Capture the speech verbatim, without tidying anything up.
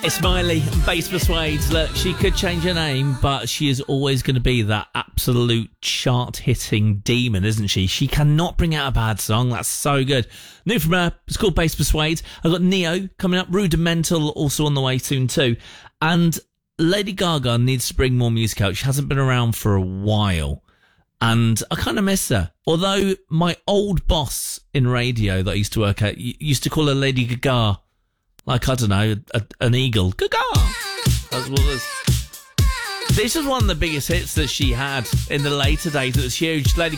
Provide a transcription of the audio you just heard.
It's Miley and Bass Persuades. Look, she could change her name, but she is always going to be that absolute chart-hitting demon, isn't she? She cannot bring out a bad song. That's so good. New from her, it's called Bass Persuades. I've got Neo coming up, Rudimental also on the way soon too. And Lady Gaga needs to bring more music out. She hasn't been around for a while. And I kind of miss her. Although my old boss in radio that I used to work at used to call her Lady Gaga. Like, I don't know, a, an eagle. Gaga! That's what it was. This was one of the biggest hits that she had in the later days. It was huge. Lady